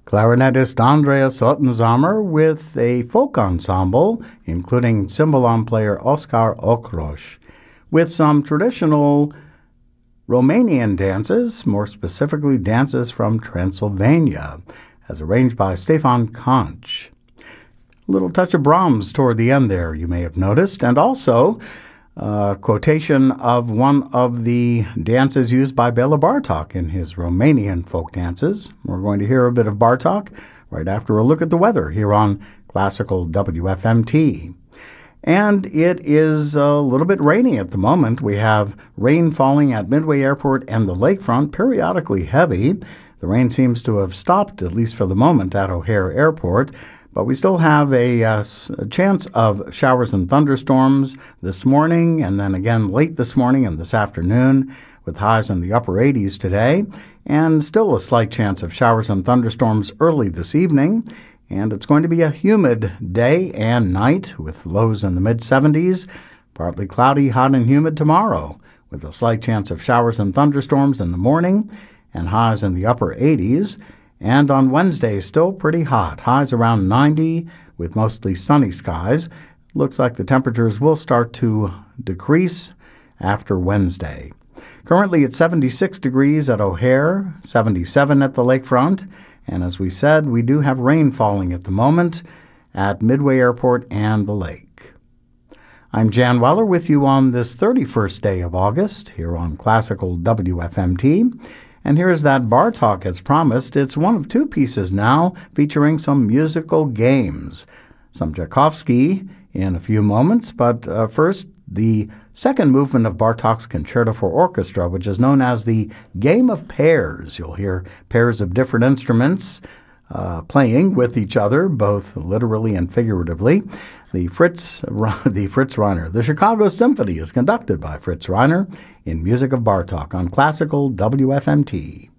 clarinetist Andreas Ottenzamer with a folk ensemble, including cymbalom player Oskar Okrosh, with some traditional Romanian dances, more specifically dances from Transylvania, as arranged by Stefan Conch. A little touch of Brahms toward the end there, you may have noticed, and also a quotation of one of the dances used by Bela Bartok in his Romanian folk dances. We're going to hear a bit of Bartok right after a look at the weather here on Classical WFMT. And it is a little bit rainy at the moment. We have rain falling at Midway Airport and the lakefront, periodically heavy. The rain seems to have stopped, at least for the moment, at O'Hare Airport. But we still have a chance of showers and thunderstorms this morning, and then again late this morning and this afternoon, with highs in the upper 80s today, and still a slight chance of showers and thunderstorms early this evening. And it's going to be a humid day and night, with lows in the mid-70s, partly cloudy, hot and humid tomorrow, with a slight chance of showers and thunderstorms in the morning, and highs in the upper 80s. And on Wednesday, still pretty hot, highs around 90 with mostly sunny skies. Looks like the temperatures will start to decrease after Wednesday. Currently at 76 degrees at O'Hare, 77 at the lakefront, and as we said, we do have rain falling at the moment at Midway Airport and the lake. I'm Jan Weller with you on this 31st day of August here on Classical WFMT. And here's that Bartok as promised. It's one of two pieces now featuring some musical games. Some Tchaikovsky in a few moments, but first, the second movement of Bartok's Concerto for Orchestra, which is known as the Game of Pairs. You'll hear pairs of different instruments playing with each other, both literally and figuratively. The Fritz Reiner. The Chicago Symphony is conducted by Fritz Reiner in music of Bartok on Classical WFMT.